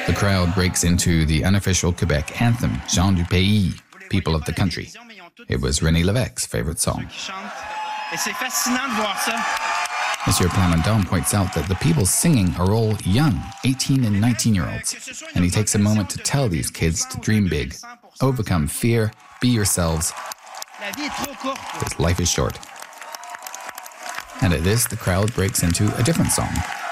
The crowd breaks into the unofficial Quebec anthem, Gens du Pays, People of the Country. It was René Lévesque's favorite song. Monsieur Plamondon points out that the people singing are all young, 18 and 19-year-olds, and he takes a moment to tell these kids to dream big, overcome fear, be yourselves, because life is short. And at this, the crowd breaks into a different song.